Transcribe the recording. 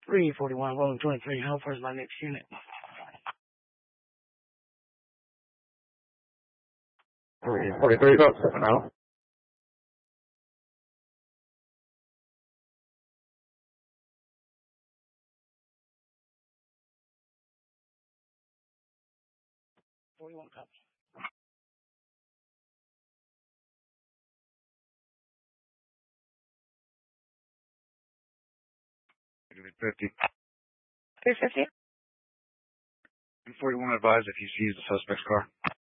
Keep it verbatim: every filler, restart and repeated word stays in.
three forty-one, rolling twenty-three. How far is my next unit? three forty-three, about seven out. forty-one cops. fifty. three fifty? And forty-one advised if he sees the suspect's car.